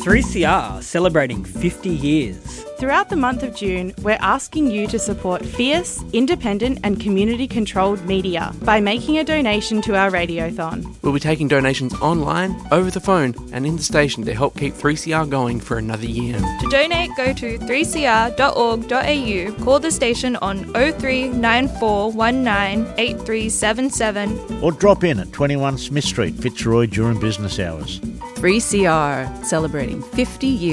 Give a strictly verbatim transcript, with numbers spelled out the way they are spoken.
three C R celebrating fifty years. Throughout the month of June, we're asking you to support fierce, independent and community-controlled media by making a donation to our Radiothon. We'll be taking donations online, over the phone and in the station to help keep three C R going for another year. To donate, go to three c r dot org dot a u, call the station on oh three nine four one nine eight three seven seven or drop in at twenty-one Smith Street, Fitzroy during business hours. three C R, celebrating fifty years.